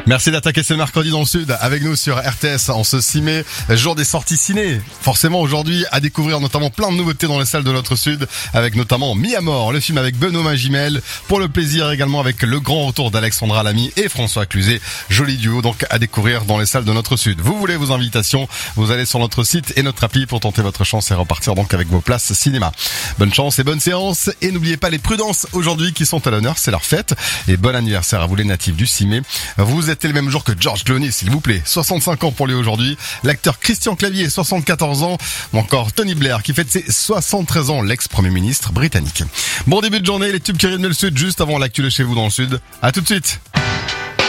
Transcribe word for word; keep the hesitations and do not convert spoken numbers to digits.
Merci d'attaquer ce mercredi dans le Sud avec nous sur R T S en ce six mai, jour des sorties ciné. Forcément aujourd'hui à découvrir notamment plein de nouveautés dans les salles de notre Sud, avec notamment Mi à mort, le film avec Benoît Magimel, pour le plaisir également avec le grand retour d'Alexandra Lamy et François Cluzet. Joli duo donc à découvrir dans les salles de notre Sud. Vous voulez vos invitations, vous allez sur notre site et notre appli pour tenter votre chance et repartir donc avec vos places cinéma. Bonne chance et bonne séance, et n'oubliez pas les prudences aujourd'hui qui sont à l'honneur, c'est leur fête. Et bon anniversaire à vous les natifs du six mai. Vous êtes le même jour que George Clooney, s'il vous plaît. soixante-cinq ans pour lui aujourd'hui. L'acteur Christian Clavier, soixante-quatorze ans. Ou encore Tony Blair qui fête ses soixante-treize ans, l'ex-premier ministre britannique. Bon début de journée, les tubes qui rythment le Sud juste avant l'actu de chez vous dans le Sud. À tout de suite.